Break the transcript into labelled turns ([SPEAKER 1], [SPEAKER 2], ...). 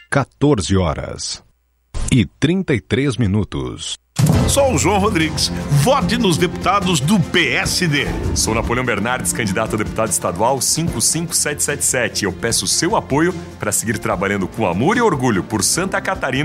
[SPEAKER 1] 14h33.
[SPEAKER 2] Sou o João Rodrigues. Vote nos deputados do PSD.
[SPEAKER 3] Sou Napoleão Bernardes, candidato a deputado estadual 55777. Eu peço seu apoio para seguir trabalhando com amor e orgulho por Santa Catarina